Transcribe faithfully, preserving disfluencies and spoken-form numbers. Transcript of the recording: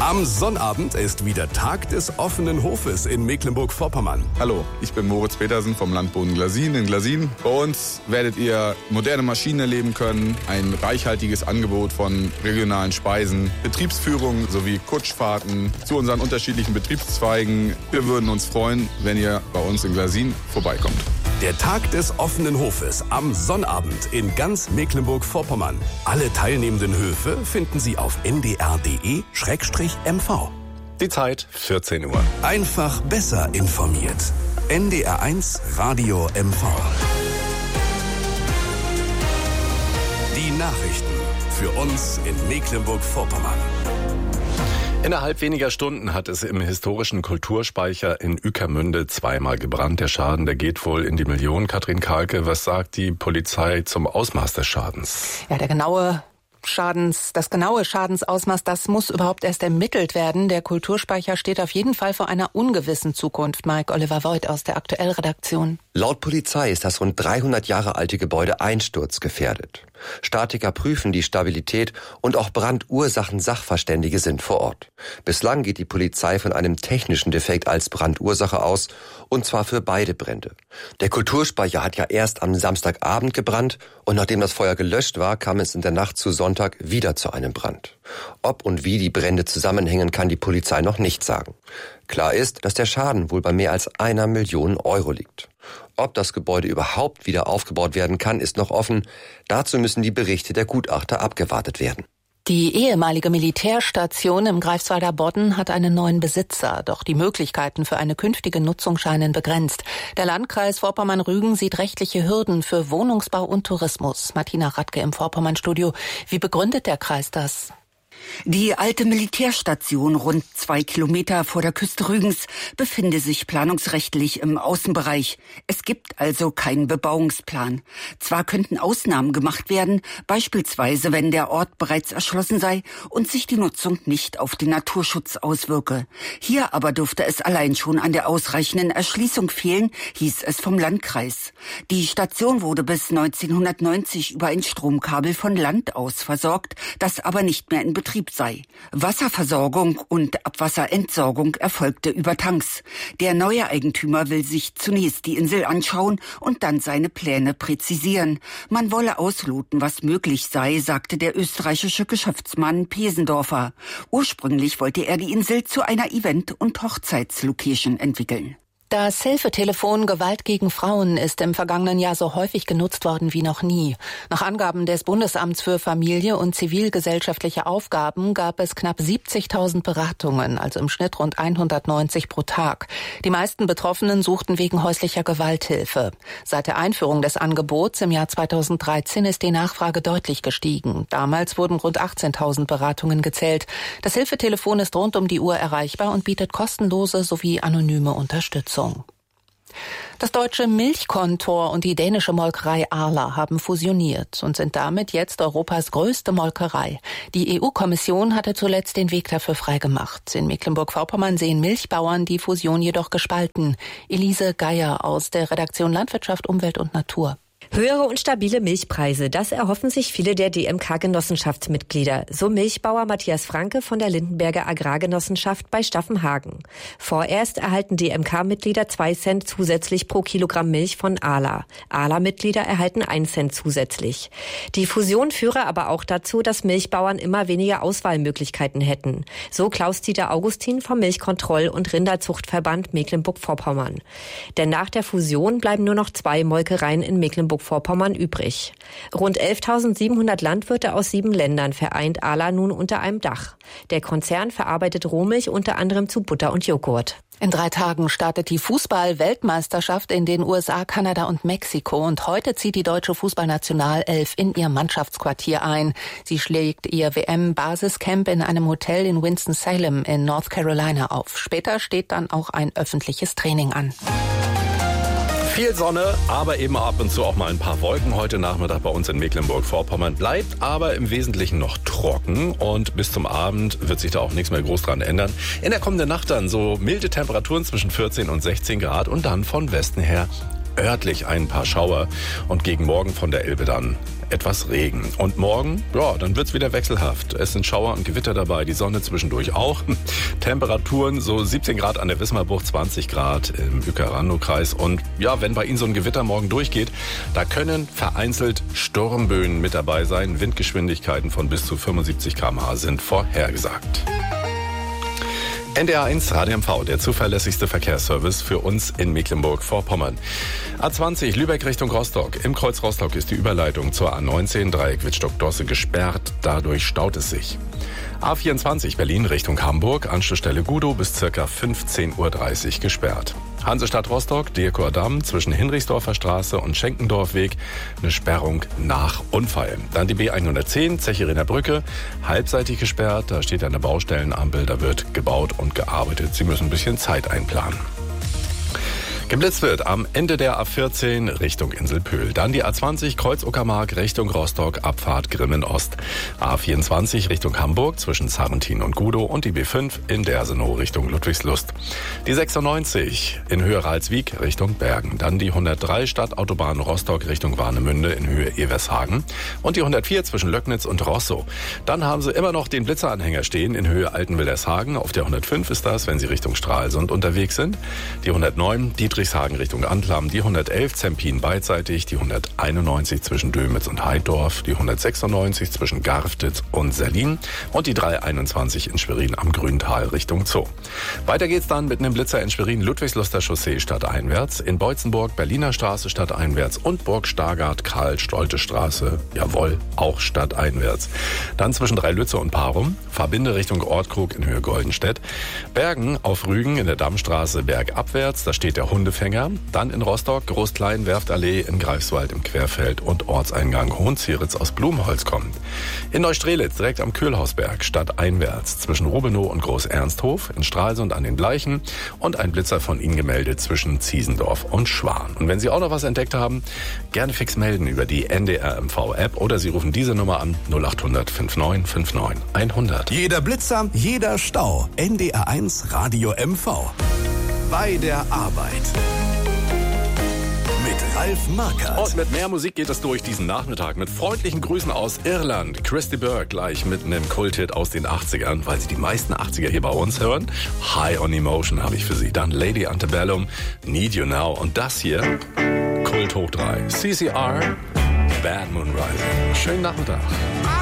Am Sonnabend ist wieder Tag des offenen Hofes in Mecklenburg-Vorpommern. Hallo, ich bin Moritz Petersen vom Landboden Glasin in Glasin. Bei uns werdet ihr moderne Maschinen erleben können, ein reichhaltiges Angebot von regionalen Speisen, Betriebsführung sowie Kutschfahrten zu unseren unterschiedlichen Betriebszweigen. Wir würden uns freuen, wenn ihr bei uns in Glasin vorbeikommt. Der Tag des offenen Hofes am Sonnabend in ganz Mecklenburg-Vorpommern. Alle teilnehmenden Höfe finden Sie auf n d r punkt d e slash m v. Die Zeit vierzehn Uhr. Einfach besser informiert. N D R eins Radio M V. Die Nachrichten für uns in Mecklenburg-Vorpommern. Innerhalb weniger Stunden hat es im historischen Kulturspeicher in Ueckermünde zweimal gebrannt. Der Schaden, der geht wohl in die Millionen. Katrin Kahlke, was sagt die Polizei zum Ausmaß des Schadens? Ja, der genaue Schadens, das genaue Schadensausmaß, das muss überhaupt erst ermittelt werden. Der Kulturspeicher steht auf jeden Fall vor einer ungewissen Zukunft. Mike Oliver Voigt aus der Aktuell-Redaktion. Laut Polizei ist das rund dreihundert Jahre alte Gebäude einsturzgefährdet. Statiker prüfen die Stabilität und auch Brandursachen-Sachverständige sind vor Ort. Bislang geht die Polizei von einem technischen Defekt als Brandursache aus, und zwar für beide Brände. Der Kulturspeicher hat ja erst am Samstagabend gebrannt und nachdem das Feuer gelöscht war, kam es in der Nacht zu Sonntag wieder zu einem Brand. Ob und wie die Brände zusammenhängen, kann die Polizei noch nicht sagen. Klar ist, dass der Schaden wohl bei mehr als einer Million Euro liegt. Ob das Gebäude überhaupt wieder aufgebaut werden kann, ist noch offen. Dazu müssen die Berichte der Gutachter abgewartet werden. Die ehemalige Militärstation im Greifswalder Bodden hat einen neuen Besitzer. Doch die Möglichkeiten für eine künftige Nutzung scheinen begrenzt. Der Landkreis Vorpommern-Rügen sieht rechtliche Hürden für Wohnungsbau und Tourismus. Martina Radke im Vorpommern-Studio. Wie begründet der Kreis das? Die alte Militärstation, rund zwei Kilometer vor der Küste Rügens, befinde sich planungsrechtlich im Außenbereich. Es gibt also keinen Bebauungsplan. Zwar könnten Ausnahmen gemacht werden, beispielsweise wenn der Ort bereits erschlossen sei und sich die Nutzung nicht auf den Naturschutz auswirke. Hier aber dürfte es allein schon an der ausreichenden Erschließung fehlen, hieß es vom Landkreis. Die Station wurde bis neunzehnhundertneunzig über ein Stromkabel von Land aus versorgt, das aber nicht mehr in Betrieb sei. Wasserversorgung und Abwasserentsorgung erfolgte über Tanks. Der neue Eigentümer will sich zunächst die Insel anschauen und dann seine Pläne präzisieren. Man wolle ausloten, was möglich sei, sagte der österreichische Geschäftsmann Pesendorfer. Ursprünglich wollte er die Insel zu einer Event- und Hochzeitslocation entwickeln. Das Hilfetelefon Gewalt gegen Frauen ist im vergangenen Jahr so häufig genutzt worden wie noch nie. Nach Angaben des Bundesamts für Familie und zivilgesellschaftliche Aufgaben gab es knapp siebzigtausend Beratungen, also im Schnitt rund hundertneunzig pro Tag. Die meisten Betroffenen suchten wegen häuslicher Gewalt Hilfe. Seit der Einführung des Angebots im Jahr zweitausenddreizehn ist die Nachfrage deutlich gestiegen. Damals wurden rund achtzehntausend Beratungen gezählt. Das Hilfetelefon ist rund um die Uhr erreichbar und bietet kostenlose sowie anonyme Unterstützung. Das deutsche Milchkontor und die dänische Molkerei Arla haben fusioniert und sind damit jetzt Europas größte Molkerei. Die E U-Kommission hatte zuletzt den Weg dafür freigemacht. In Mecklenburg-Vorpommern sehen Milchbauern die Fusion jedoch gespalten. Elise Geier aus der Redaktion Landwirtschaft, Umwelt und Natur. Höhere und stabile Milchpreise, das erhoffen sich viele der D M K-Genossenschaftsmitglieder. So Milchbauer Matthias Franke von der Lindenberger Agrargenossenschaft bei Staffenhagen. Vorerst erhalten D M K-Mitglieder zwei Cent zusätzlich pro Kilogramm Milch von Arla. Arla-Mitglieder erhalten ein Cent zusätzlich. Die Fusion führe aber auch dazu, dass Milchbauern immer weniger Auswahlmöglichkeiten hätten. So Klaus-Dieter Augustin vom Milchkontroll- und Rinderzuchtverband Mecklenburg-Vorpommern. Denn nach der Fusion bleiben nur noch zwei Molkereien in Mecklenburg Vorpommern übrig. Rund elftausendsiebenhundert Landwirte aus sieben Ländern vereint Arla nun unter einem Dach. Der Konzern verarbeitet Rohmilch unter anderem zu Butter und Joghurt. In drei Tagen startet die Fußball-Weltmeisterschaft in den U S A, Kanada und Mexiko. Und heute zieht die deutsche Fußballnationalelf in ihr Mannschaftsquartier ein. Sie schlägt ihr W M-Basiscamp in einem Hotel in Winston-Salem in North Carolina auf. Später steht dann auch ein öffentliches Training an. Viel Sonne, aber eben ab und zu auch mal ein paar Wolken. Heute Nachmittag bei uns in Mecklenburg-Vorpommern bleibt aber im Wesentlichen noch trocken und bis zum Abend wird sich da auch nichts mehr groß dran ändern. In der kommenden Nacht dann so milde Temperaturen zwischen vierzehn und sechzehn Grad und dann von Westen her örtlich ein paar Schauer und gegen Morgen von der Elbe dann etwas Regen. Und morgen, ja, dann wird's wieder wechselhaft. Es sind Schauer und Gewitter dabei, die Sonne zwischendurch auch. Temperaturen so siebzehn Grad an der Wismarbucht, zwanzig Grad im Uecker-Randow-Kreis. Und ja, wenn bei Ihnen so ein Gewitter morgen durchgeht, da können vereinzelt Sturmböen mit dabei sein. Windgeschwindigkeiten von bis zu fünfundsiebzig Kilometer pro Stunde sind vorhergesagt. N D R eins Radio M V, der zuverlässigste Verkehrsservice für uns in Mecklenburg-Vorpommern. A zwanzig Lübeck Richtung Rostock. Im Kreuz Rostock ist die Überleitung zur A neunzehn Dreieck Wittstock-Dosse gesperrt. Dadurch staut es sich. A vierundzwanzig Berlin Richtung Hamburg. Anschlussstelle Gudow bis ca. fünfzehn Uhr dreißig gesperrt. Hansestadt Rostock, Dirker Damm zwischen Hinrichsdorfer Straße und Schenkendorfweg, eine Sperrung nach Unfall. Dann die B hundertzehn, Zecherener Brücke, halbseitig gesperrt, da steht eine Baustellenampel, da wird gebaut und gearbeitet. Sie müssen ein bisschen Zeit einplanen. Geblitzt wird am Ende der A vierzehn Richtung Inselpöhl. Dann die A zwanzig Kreuz Uckermark Richtung Rostock, Abfahrt Grimmen Ost. A vierundzwanzig Richtung Hamburg zwischen Sarrentin und Gudow und die B fünf in Dersenow Richtung Ludwigslust. Die sechsundneunzig in Höhe Ralswiek Richtung Bergen. Dann die hundertdrei Stadtautobahn Rostock Richtung Warnemünde in Höhe Evershagen. Und die hundertvier zwischen Löcknitz und Rosso. Dann haben Sie immer noch den Blitzeranhänger stehen in Höhe Altenwildershagen. Auf der hundertfünf ist das, wenn Sie Richtung Stralsund unterwegs sind. Die hundertneun Dietrich Friedrichshagen Richtung Antlam, die hundertelf Zempin beidseitig, die hunderteinundneunzig zwischen Dömitz und Heiddorf, die hundertsechsundneunzig zwischen Garftitz und Serlin und die dreihunderteinundzwanzig in Schwerin am Grüntal Richtung Zoo. Weiter geht's dann mit einem Blitzer in Schwerin, Ludwigsluster Chaussee stadteinwärts, in Beutzenburg Berliner Straße stadteinwärts und Burg Stargard Karl-Stolte Straße, jawohl, auch stadteinwärts. Dann zwischen Dreilütze und Parum, Verbinde Richtung Ortkrug in Höhe Goldenstedt, Bergen auf Rügen in der Dammstraße bergabwärts, da steht der Hundefänger, dann in Rostock Groß-Klein Werftallee in Greifswald im Querfeld und Ortseingang Hohenzieritz aus Blumenholz kommt. In Neustrelitz direkt am Köhlhausberg stadteinwärts zwischen Rubenow und Groß-Ernsthof, in Stralsund an den Bleichen und ein Blitzer von Ihnen gemeldet zwischen Ziesendorf und Schwan. Und wenn Sie auch noch was entdeckt haben, gerne fix melden über die N D R M V App oder Sie rufen diese Nummer an null acht hundert neunundfünfzig neunundfünfzig hundert. Jeder Blitzer, jeder Stau. N D R eins Radio M V. Bei der Arbeit. Mit Ralf Markert. Und mit mehr Musik geht es durch diesen Nachmittag. Mit freundlichen Grüßen aus Irland. Christy Burke gleich mit einem Kulthit aus den achtzigern, weil Sie die meisten achtziger hier bei uns hören. High on Emotion habe ich für Sie. Dann Lady Antebellum, Need You Now. Und das hier, Kult hoch drei. C C R, Bad Moon Rising. Schönen Nachmittag.